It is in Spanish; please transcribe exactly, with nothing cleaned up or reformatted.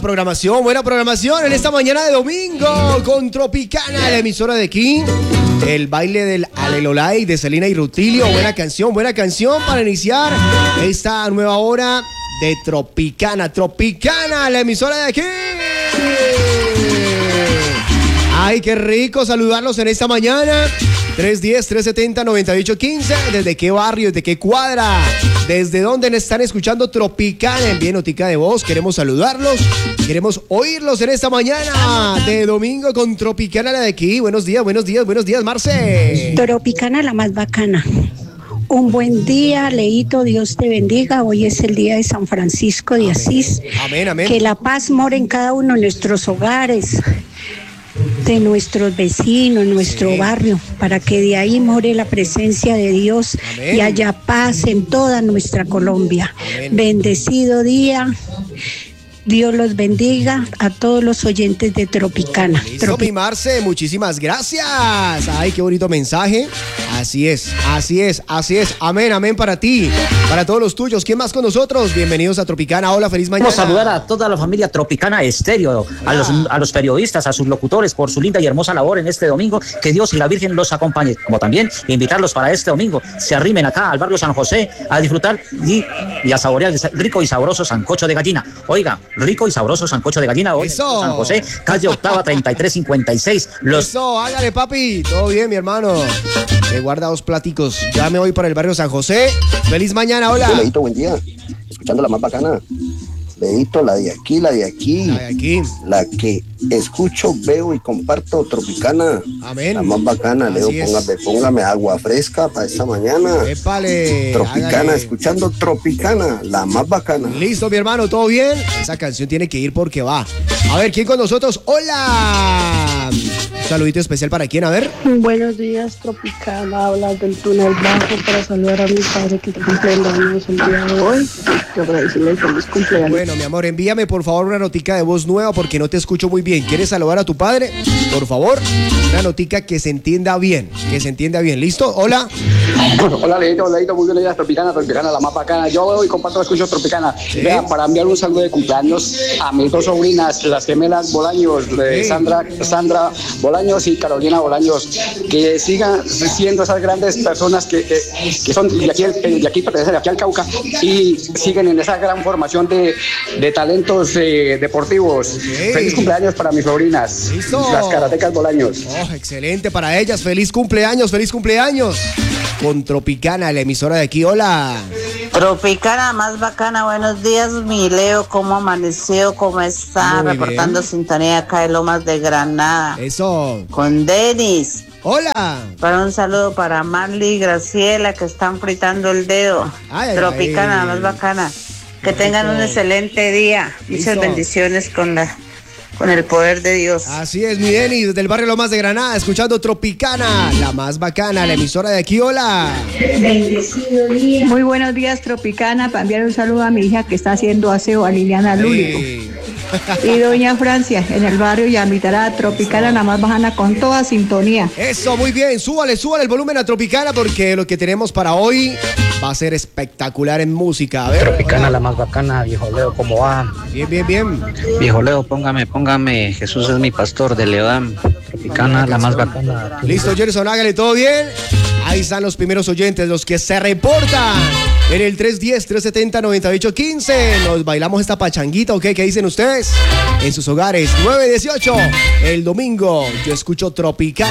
programación, buena programación en esta mañana de domingo con Tropicana, la emisora de aquí. El baile del Alelolay de Selena y Rutilio. Buena canción, buena canción para iniciar esta nueva hora de Tropicana. Tropicana, la emisora de aquí. Ay, qué rico saludarlos en esta mañana. tres uno cero, tres siete cero, nueve ocho uno cinco. ¿Desde qué barrio? ¿Desde qué cuadra? ¿Desde dónde están escuchando Tropicana? Envíen notica de voz. Queremos saludarlos. Queremos oírlos en esta mañana de domingo con Tropicana, la de aquí. Buenos días, buenos días, buenos días, Marce. Tropicana, la más bacana. Un buen día, Leito, Dios te bendiga. Hoy es el día de San Francisco de Asís. Amén, amén. Que la paz more en cada uno de nuestros hogares, de nuestros vecinos, nuestro sí. barrio, para que de ahí more la presencia de Dios. Amén. Y haya paz en toda nuestra Colombia. Amén. Bendecido día. Dios los bendiga a todos los oyentes de Tropicana. Listo, Tropi- mi Marce, muchísimas gracias. Ay, qué bonito mensaje. Así es, así es, así es. Amén, amén para ti, para todos los tuyos. ¿Quién más con nosotros? Bienvenidos a Tropicana. Hola, feliz mañana. Vamos a saludar a toda la familia Tropicana Estéreo, a ah. los, a los periodistas, a sus locutores por su linda y hermosa labor en este domingo. Que Dios y la Virgen los acompañe. Como también invitarlos para este domingo. Se arrimen acá al barrio San José a disfrutar y, y a saborear el rico y sabroso sancocho de gallina. Oiga, rico y sabroso sancocho de gallina hoy Eso. San José, calle Octava treinta y tres cincuenta y seis. Los... Eso, hágale, papi. Todo bien, mi hermano. Me guarda dos platicos. Ya me voy para el barrio San José. Feliz mañana, hola. Sí, Leito, buen día. Escuchando la más bacana. Leito, la de aquí, la de aquí. La de aquí. La que escucho, veo y comparto, Tropicana. Amén. La más bacana, Leo, póngame, póngame agua fresca para esta mañana. Épale. Tropicana, Hágale. Escuchando Tropicana, la más bacana. Listo, mi hermano, ¿todo bien? Esa canción tiene que ir porque va. A ver, ¿quién con nosotros? ¡Hola! Un saludito especial para quién, a ver. Buenos días, Tropicana. Hablas del túnel bajo para saludar a mi padre que cumple el años el día de hoy. Y agradecerle el feliz cumpleaños. Bueno, mi amor, envíame por favor una notica de voz nueva porque no te escucho muy bien. ¿Quieres saludar a tu padre? Por favor, una notica que se entienda bien, que se entienda bien. ¿Listo? Hola. Hola, Leito, Leito, muy buenos días, Tropicana, Tropicana, la más bacana. Yo hoy comparto, escucho Tropicana. ¿Sí? Vea, para enviar un saludo de cumpleaños a mis dos sobrinas, las gemelas Bolaños, de ¿Sí? Sandra, Sandra Bolaños y Carolina Bolaños, que sigan siendo esas grandes personas que, que, que son de aquí, de aquí, pertenecen aquí al Cauca y siguen en esa gran formación de, de talentos eh, deportivos. ¿Sí? Feliz cumpleaños para mis sobrinas, ¿Listo? las karatecas Bolaños. Oh, excelente para ellas. Feliz cumpleaños, feliz cumpleaños. Con Tropicana, la emisora de aquí. Hola. Tropicana, más bacana. Buenos días, mi Leo. ¿Cómo amaneció? ¿Cómo está? Muy Reportando bien. sintonía acá de Lomas de Granada. Eso. Con Denis. Hola. Para un saludo para Marley y Graciela que están fritando el dedo. Ay, ay, Tropicana, ay. más bacana. Que Qué tengan rico. un excelente día. Muchas Listo. bendiciones con la con el poder de Dios. Así es, mi Denis, desde el barrio Lomas de Granada, escuchando Tropicana, la más bacana, la emisora de aquí. Hola. Muy buenos días, Tropicana, para enviar un saludo a mi hija que está haciendo aseo, a Liliana Lúlico. Hey. Y doña Francia, en el barrio Yamitará, Tropicana, la más bajana, con toda sintonía. Eso, muy bien, súbale, súbale el volumen a Tropicana porque lo que tenemos para hoy va a ser espectacular en música. A ver. Tropicana, hola. la más bacana, viejo Leo, ¿cómo va? Bien, bien, bien. Viejo Leo, póngame, póngame, Jesús es mi pastor de Leodam. Tropicana, la más bacana. Listo, Jerson, hágale, ¿todo bien? Ahí están los primeros oyentes, los que se reportan en el tres uno cero, tres siete cero, nueve ocho uno cinco. Nos bailamos esta pachanguita, ¿ok? ¿Qué dicen ustedes? En sus hogares, nueve dieciocho, el domingo, yo escucho Tropicana.